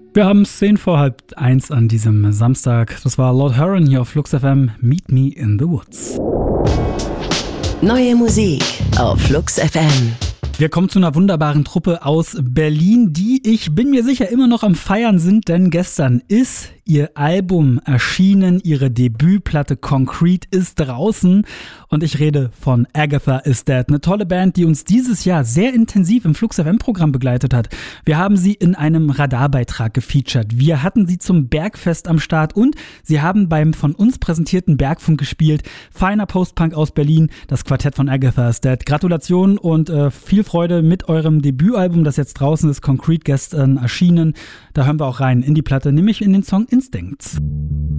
Wir haben es 1:10 an diesem Samstag. Das war Lord Huron hier auf Flux FM. Meet Me in the Woods. Neue Musik auf Flux FM. Wir kommen zu einer wunderbaren Truppe aus Berlin, die, ich bin mir sicher, immer noch am Feiern sind, denn gestern ist ihr Album erschienen, ihre Debütplatte Concrete ist draußen und ich rede von Agatha Is Dead, eine tolle Band, die uns dieses Jahr sehr intensiv im Flux FM-Programm begleitet hat. Wir haben sie in einem Radarbeitrag gefeatured, wir hatten sie zum Bergfest am Start und sie haben beim von uns präsentierten Bergfunk gespielt. Feiner Postpunk aus Berlin, das Quartett von Agatha Is Dead. Gratulation und viel Freude mit eurem Debütalbum, das jetzt draußen ist, Concrete, gestern erschienen. Da hören wir auch rein in die Platte, nämlich in den Song Instincts.